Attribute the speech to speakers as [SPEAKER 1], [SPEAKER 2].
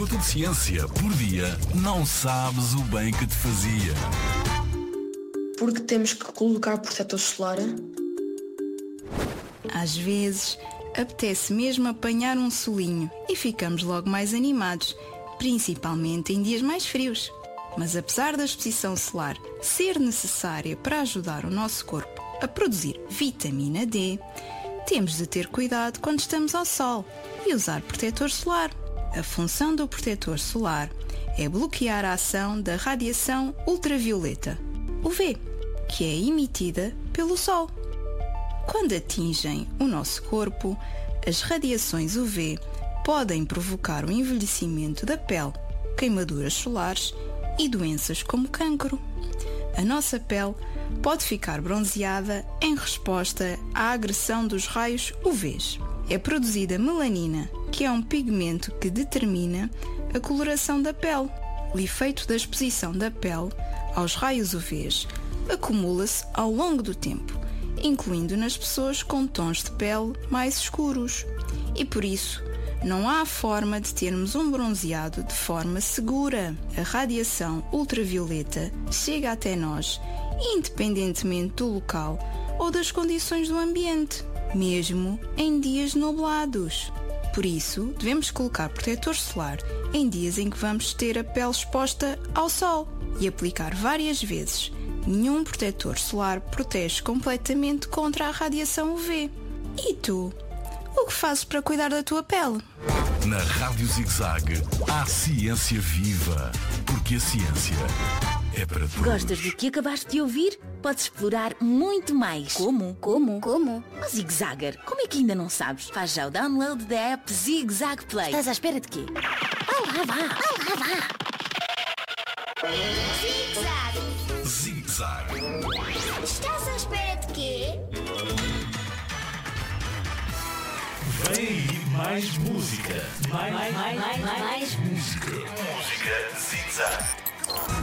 [SPEAKER 1] minuto de ciência por dia, não sabes o bem que te fazia.
[SPEAKER 2] Porque temos que colocar protetor solar?
[SPEAKER 3] Às vezes, apetece mesmo apanhar um solinho e ficamos logo mais animados, principalmente em dias mais frios. Mas apesar da exposição solar ser necessária para ajudar o nosso corpo a produzir vitamina D, temos de ter cuidado quando estamos ao sol e usar protetor solar. A função do protetor solar é bloquear a ação da radiação ultravioleta, UV, que é emitida pelo sol. Quando atingem o nosso corpo, as radiações UV podem provocar o envelhecimento da pele, queimaduras solares e doenças como cancro. A nossa pele pode ficar bronzeada em resposta à agressão dos raios UVs. É produzida melanina, que é um pigmento que determina a coloração da pele. O efeito da exposição da pele aos raios UVs acumula-se ao longo do tempo, incluindo nas pessoas com tons de pele mais escuros. E por isso, não há forma de termos um bronzeado de forma segura. A radiação ultravioleta chega até nós, independentemente do local ou das condições do ambiente, mesmo em dias nublados. Por isso, devemos colocar protetor solar em dias em que vamos ter a pele exposta ao sol e aplicar várias vezes. Nenhum protetor solar protege completamente contra a radiação UV. E tu? O que fazes para cuidar da tua pele?
[SPEAKER 1] Na Rádio ZigZag, há ciência viva, porque a ciência é para todos.
[SPEAKER 4] Gostas do que acabaste de ouvir? Podes explorar muito mais. Como? O ZigZagger, como é que ainda não sabes? Faz já o download da app ZigZag Play. Estás à espera de quê? Lá vá!
[SPEAKER 1] ZigZag.
[SPEAKER 5] Estás à espera de quê?
[SPEAKER 6] Vem aí mais música. Mais música.
[SPEAKER 1] Música ZigZag.